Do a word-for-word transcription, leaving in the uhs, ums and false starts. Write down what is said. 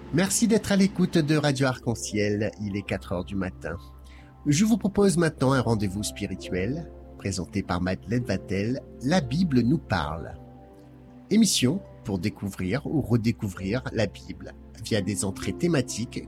Merci d'être à l'écoute de Radio Arc-en-Ciel, il est quatre heures du matin. Je vous propose maintenant un rendez-vous spirituel, présenté par Madeleine Vatel, La Bible nous parle. Émission pour découvrir ou redécouvrir la Bible, via des entrées thématiques